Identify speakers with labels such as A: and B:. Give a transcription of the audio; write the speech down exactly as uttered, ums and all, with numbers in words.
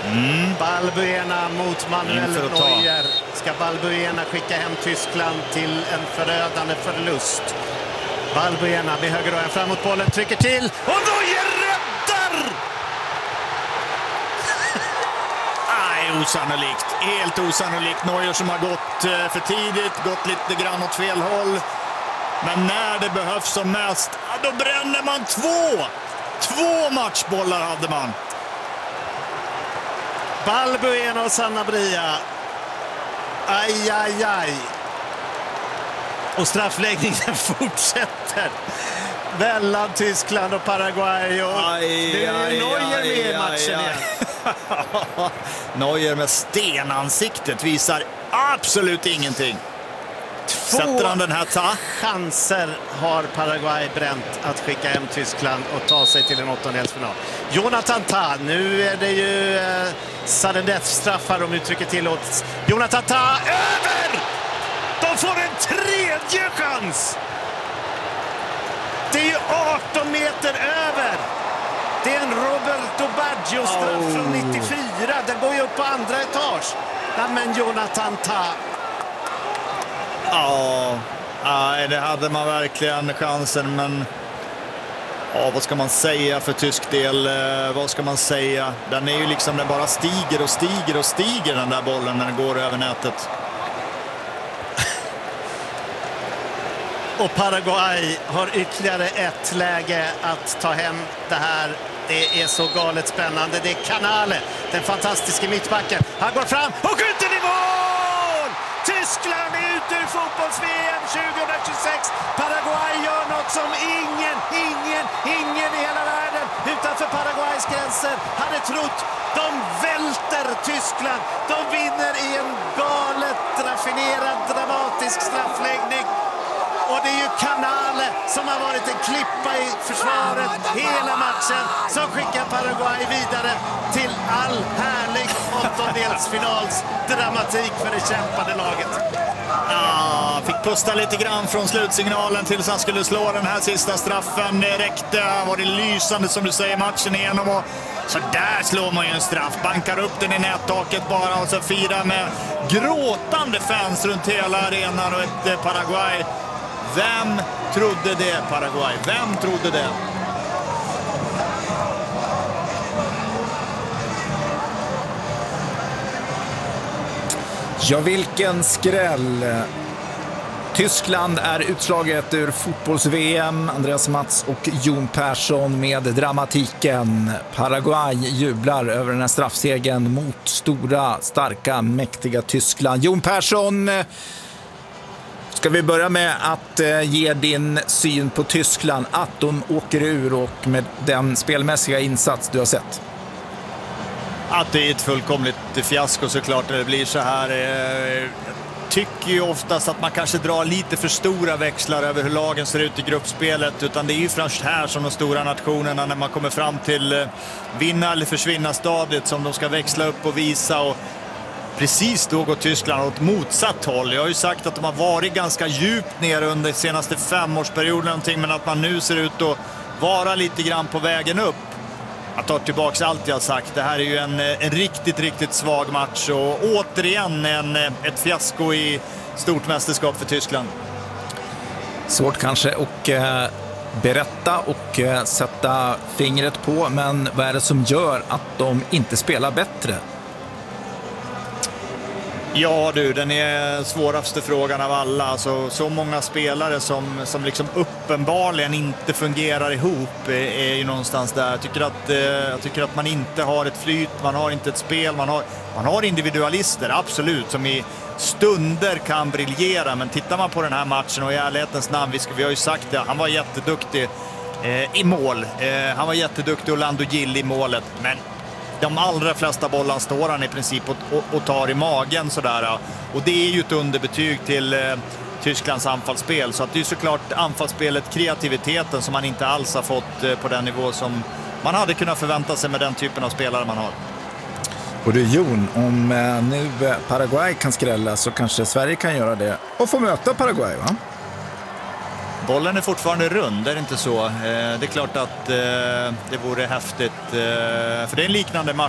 A: Mm.
B: Balbuena mot Manuel Neuer. Ska Balbuena skicka hem Tyskland till en förödande förlust? Balbuena med högerrören framåt bollen, trycker till och Neuer räddar!
A: Nej, osannolikt. Helt osannolikt. Neuer som har gått för tidigt, gått lite grann åt fel håll. Men när det behövs som mest, då bränner man två! Två matchbollar hade man.
B: Balbuena och Sanabria. Aj, aj, aj. Och straffläggningen fortsätter mellan Tyskland och Paraguay. Och aj, nu är Neuer med i matchen aj, igen.
A: Neuer med stenansiktet visar absolut ingenting.
B: Två
A: Sätter han den här ta?
B: chanser har Paraguay bränt att skicka hem Tyskland och ta sig till en åttondelsfinal. Jonathan Tah, nu är det ju eh, sudden death-straffar om uttrycket tillåts. Jonathan Tah, över! De får en tredje chans! Det är ju arton meter över! Det är en Roberto Baggio-straff oh. från nittiofyra. Den går ju upp på andra etage. Ja, men Jonathan Tah.
A: Ja, nej, det hade man verkligen chansen, men ja, vad ska man säga för tysk del? Eh, vad ska man säga? Den är ju liksom, den bara stiger och stiger och stiger den där bollen när den går över nätet.
B: Och Paraguay har ytterligare ett läge att ta hem det här. Det är så galet spännande. Det är Canale, den fantastiska mittbacken. Han går fram och skjuter i mål! Tyskland är ute ur fotbolls-V M tjugohundratjugosex. Paraguay gör något som ingen, ingen, ingen i hela världen utanför Paraguays gränser hade trott. De välter Tyskland. De vinner i en galet raffinerad, dramatisk straffläggning. Och det är ju Canale som har varit en klippa i försvaret hela matchen som skickar Paraguay vidare till all härlig åttondelsfinals dramatik för det kämpade laget.
A: Ja, fick pusta lite grann från slutsignalen tills han skulle slå den här sista straffen. Det räckte, var det lysande som du säger matchen igenom. Och så där slår man ju en straff, bankar upp den i nättaket bara och så firar med gråtande fans runt hela arenan och ett Paraguay. Vem trodde det, Paraguay? Vem trodde det?
C: Ja, vilken skräll. Tyskland är utslaget ur fotbolls-V M. Andreas Mats och Jon Persson med dramatiken. Paraguay jublar över den här straffsegen mot stora, starka, mäktiga Tyskland. Jon Persson, ska vi börja med att eh, ge din syn på Tyskland, att de åker ur och med den spelmässiga insats du har sett?
A: Att det är ett fullkomligt fiasko såklart när det blir så här. Jag tycker ju oftast att man kanske drar lite för stora växlar över hur lagen ser ut i gruppspelet, utan det är ju först här som de stora nationerna, när man kommer fram till vinna eller försvinna stadiet, som de ska växla upp och visa. Och precis då går Tyskland åt motsatt håll. Jag har ju sagt att de har varit ganska djupt ner under senaste femårsperioden någonting, men att man nu ser ut att vara lite grann på vägen upp. Jag tar tillbaka allt jag har sagt. Det här är ju en, en riktigt, riktigt svag match och återigen en, ett fiasko i stort mästerskap för Tyskland.
C: Svårt kanske att eh, berätta och eh, sätta fingret på, men vad är det som gör att de inte spelar bättre?
A: Ja du, den är svåraste frågan av alla. Alltså, så många spelare som, som liksom uppenbarligen inte fungerar ihop är, är ju någonstans där. Jag tycker, att, eh, jag tycker att man inte har ett flyt, man har inte ett spel, man har, man har individualister, absolut, som i stunder kan briljera. Men tittar man på den här matchen, och i ärlighetens namn, vi, ska, vi har ju sagt det, han var jätteduktig eh, i mål. Eh, han var jätteduktig, Orlando Gill i målet, men de allra flesta bollar står han i princip och, och, och tar i magen sådär. Och det är ju ett underbetyg till eh, Tysklands anfallsspel. Så att det är såklart anfallsspelet, kreativiteten som man inte alls har fått eh, på den nivå som man hade kunnat förvänta sig med den typen av spelare man har.
C: Och du Jon, om eh, nu Paraguay kan skrälla så kanske Sverige kan göra det och få möta Paraguay, va?
A: Bollen är fortfarande rund, är det inte så? Eh, det är klart att eh, det vore häftigt. Eh, för det är en liknande match